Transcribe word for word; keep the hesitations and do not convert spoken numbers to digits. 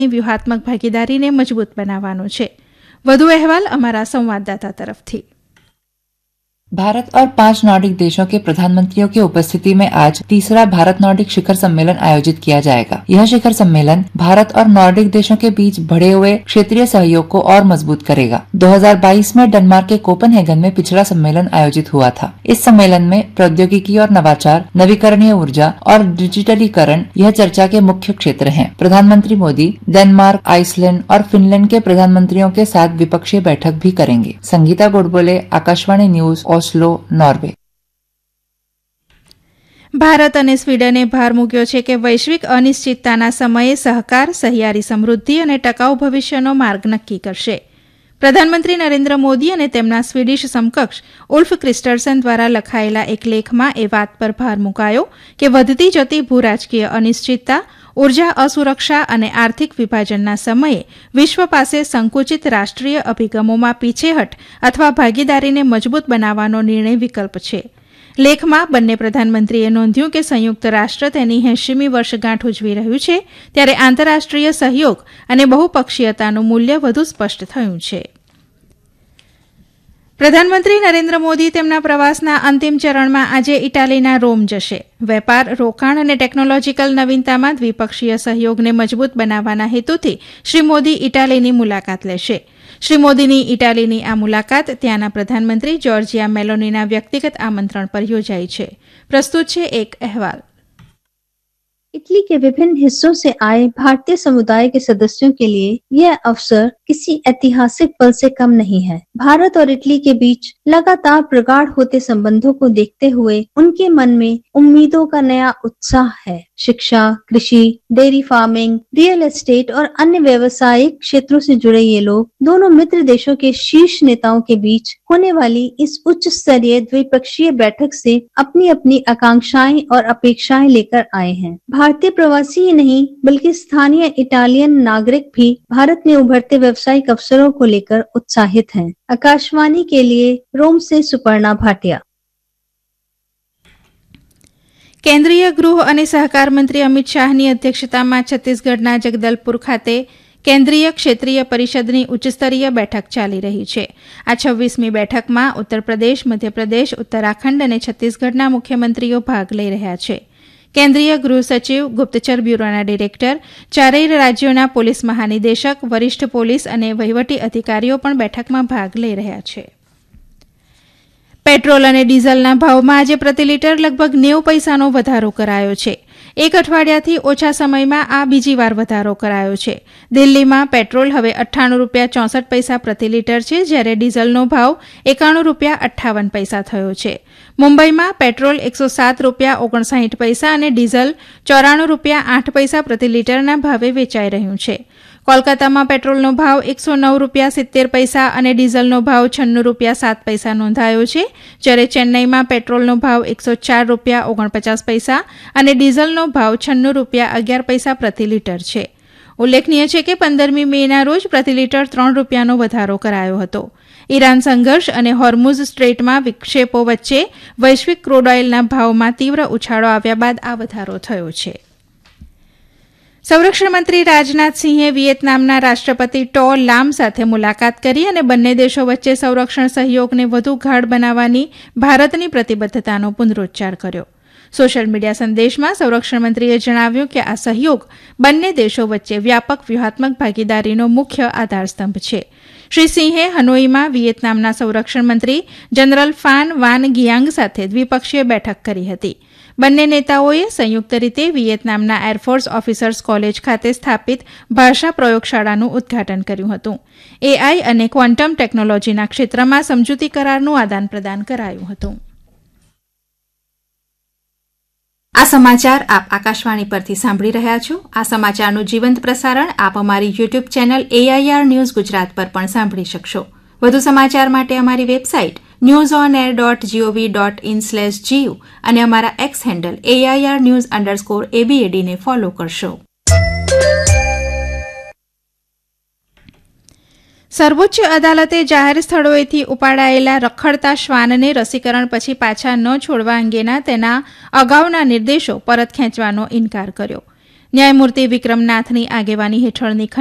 વ્યૂહાત્મક ભાગીદારીને મજબૂત બનાવવાનો છે. વધુ અહેવાલ અમારા સંવાદદાતા તરફથી. भारत और पांच नॉर्डिक देशों के प्रधानमंत्रियों की उपस्थिति में आज तीसरा भारत नॉर्डिक शिखर सम्मेलन आयोजित किया जाएगा। यह शिखर सम्मेलन भारत और नॉर्डिक देशों के बीच बढ़े हुए क्षेत्रीय सहयोग को और मजबूत करेगा। दो हज़ार बाईस में डेनमार्क के कोपेनहेगन में पिछला सम्मेलन आयोजित हुआ था। इस सम्मेलन में प्रौद्योगिकी और नवाचार, नवीकरणीय ऊर्जा और डिजिटलीकरण यह चर्चा के मुख्य क्षेत्र हैं। प्रधानमंत्री मोदी डेनमार्क, आइसलैंड और फिनलैंड के प्रधानमंत्रियों के साथ द्विपक्षीय बैठक भी करेंगे। Sangeeta Godbole, Akashvani news, Oslo, Norway. Bharat અને સ્વીડને ભાર મૂક્યો છે કે વૈશ્વિક અનિશ્ચિતતાના સમયે સહકાર, સહિયારી સમૃદ્ધિ અને ટકાઉ ભવિષ્યનો માર્ગ નક્કી કરશે. પ્રધાનમંત્રી નરેન્દ્ર મોદી અને તેમના સ્વીડિશ સમકક્ષ ઉલ્ફ ક્રિસ્ટર્સન દ્વારા લખાયેલા એક લેખમાં એ વાત પર ભાર મુકાયો કે વધતી જતી ભૂરાજકીય અનિશ્ચિતતા, ઉર્જા અસુરક્ષા અને આર્થિક વિભાજનના સમયે વિશ્વ પાસે સંકુચિત રાષ્ટ્રીય અભિગમોમાં પીછેહટ અથવા ભાગીદારીને મજબૂત બનાવવાનો નિર્ણય વિકલ્પ છે. લેખમાં બંને પ્રધાનમંત્રીએ નોંધ્યું કે સંયુક્ત રાષ્ટ્ર તેની એંશીમી વર્ષગાંઠ ઉજવી રહ્યું છે ત્યારે આંતરરાષ્ટ્રીય સહયોગ અને બહુપક્ષીયતાનું મૂલ્ય વધુ સ્પષ્ટ થયું છે. પ્રધાનમંત્રી નરેન્દ્ર મોદી તેમના પ્રવાસના અંતિમ ચરણમાં આજે ઇટાલીના રોમ જશે. વેપાર, રોકાણ અને ટેકનોલોજીકલ નવીનતામાં દ્વિપક્ષીય સહયોગને મજબૂત બનાવવાના હેતુથી શ્રી મોદી ઇટાલીની મુલાકાત લેશે. શ્રી મોદીની ઇટાલીની આ મુલાકાત ત્યાંના પ્રધાનમંત્રી જોર્જિયા મેલોનીના વ્યક્તિગત આમંત્રણ પર યોજાઈ છે. પ્રસ્તુત છે એક અહેવાલ. इटली के विभिन्न हिस्सों से आए भारतीय समुदाय के सदस्यों के लिए यह अवसर किसी ऐतिहासिक पल से कम नहीं है। भारत और इटली के बीच लगातार प्रगाढ़ होते संबंधों को देखते हुए उनके मन में उम्मीदों का नया उत्साह है। शिक्षा, कृषि, डेयरी फार्मिंग, रियल एस्टेट और अन्य व्यवसायिक क्षेत्रों से जुड़े ये लोग दोनों मित्र देशों के शीर्ष नेताओं के बीच होने वाली इस उच्च स्तरीय द्विपक्षीय बैठक से अपनी अपनी आकांक्षाएं और अपेक्षाएं लेकर आए हैं। भारतीय प्रवासी ही नहीं बल्कि स्थानीय इटालियन नागरिक भी भारत में उभरते व्यावसायिक अवसरों को लेकर उत्साहित हैं। आकाशवाणी के लिए रोम से सुपर्णा भाटिया। કેન્દ્રીય ગૃહ અને સહકાર મંત્રી અમિત શાહની અધ્યક્ષતામાં છત્તીસગઢના જગદલપુર ખાતે કેન્દ્રીય ક્ષેત્રીય પરિષદની ઉચ્ચસ્તરીય બેઠક ચાલી રહી છે. આ છવ્વીસમી બેઠકમાં ઉત્તરપ્રદેશ, મધ્યપ્રદેશ, ઉત્તરાખંડ અને છત્તીસગઢના મુખ્યમંત્રીઓ ભાગ લઈ રહ્યા છે. કેન્દ્રીય ગૃહ સચિવ, ગુપ્તચર બ્યુરોના ડિરેક્ટર, ચારેય રાજ્યોના પોલીસ મહાનિદેશક, વરિષ્ઠ પોલીસ અને વહીવટી અધિકારીઓ પણ બેઠકમાં ભાગ લઈ રહ્યા છે. પેટ્રોલ અને ડીઝલના ભાવમાં આજે પ્રતિ લીટર લગભગ નેવું પૈસાનો વધારો કરાયો છે. એક અઠવાડિયાથી ઓછા સમયમાં આ બીજી વાર વધારો કરાયો છે. દિલ્હીમાં પેટ્રોલ હવે અઠ્ઠાણું રૂપિયા ચોસઠ પૈસા પ્રતિ લીટર છે, જ્યારે ડીઝલનો ભાવ એકાણું રૂપિયા અઠ્ઠાવન પૈસા થયો છે. મુંબઈમાં પેટ્રોલ એકસો સાત રૂપિયા ઓગણસાઠ પૈસા અને ડીઝલ ચોરાણું રૂપિયા આઠ પૈસા પ્રતિ લીટરના ભાવે વેચાઈ રહ્યું છે. કોલકાતામાં પેટ્રોલનો ભાવ એકસો નવ રૂપિયા સિત્તેર પૈસા અને ડીઝલનો ભાવ છન્નું રૂપિયા સાત પૈસા નોંધાયો છે, જ્યારે ચેન્નઈમાં પેટ્રોલનો ભાવ એકસો ચાર રૂપિયા ઓગણપચાસ પૈસા અને ડીઝલનો ભાવ છન્નું રૂપિયા અગિયાર પૈસા પ્રતિ લીટર છે. ઉલ્લેખનીય છે કે પંદરમી મેના રોજ પ્રતિ લીટર ત્રણ રૂપિયાનો વધારો કરાયો હતો. ઈરાન સંઘર્ષ અને હોર્મુઝ સ્ટ્રેટમાં વિક્ષેપો વચ્ચે વૈશ્વિક ક્રૂડ ઓઇલના ભાવમાં तीव्र ઉછાળો આવ્યા બાદ આ વધારો થયો છે. સંરક્ષણ મંત્રી રાજનાથ સિંહે વિયેતનામના રાષ્ટ્રપતિ ટો લામ સાથે મુલાકાત કરી અને બંને દેશો વચ્ચે સંરક્ષણ સહયોગને વધુ ગાઢ બનાવવાની ભારતની પ્રતિબદ્ધતાનો પુનરોચ્ચાર કર્યો. સોશિયલ મીડિયા સંદેશમાં સંરક્ષણ મંત્રીએ જણાવ્યું કે આ સહયોગ બંને દેશો વચ્ચે વ્યાપક વ્યૂહાત્મક ભાગીદારીનો મુખ્ય આધારસ્તંભ છે. શ્રી સિંહે હનોઈમાં વિયેતનામના સંરક્ષણ મંત્રી જનરલ ફાન વાન ગિયાંગ સાથે દ્વિપક્ષીય બેઠક કરી હતી. બંને નેતાઓએ સંયુક્ત રીતે વિયેતનામના એરફોર્સ ઓફિસર્સ કોલેજ ખાતે સ્થાપિત ભાષા પ્રયોગશાળાનું ઉદ્ઘાટન કર્યું હતું. એઆઈ અને ક્વોન્ટમ ટેકનોલોજીના ક્ષેત્રમાં સમજૂતી કરારનું આદાન પ્રદાન કરાયું હતું. આ સમાચાર આપ આકાશવાણી પરથી સાંભળી રહ્યા છો. આ સમાચારનું જીવંત પ્રસારણ આપ અમારી YouTube channel AIR news Gujarat પર પણ સાંભળી શકશો. વધુ સમાચાર માટે અમારી website news on air dot GOV dot in slash GU અને અમારા x handle AIR news underscore એબીએડીને follow કરશો. સર્વોચ્ચ અદાલતે જાહેર સ્થળોએથી ઉપાડાયેલા રખડતા શ્વાનને રસીકરણ પછી પાછા ન છોડવા અંગેના તેના અગાઉના નિર્દેશો પરત ખેંચવાનો ઇનકાર કર્યો. ન્યાયમૂર્તિ વિક્રમનાથની આગેવાની હેઠળની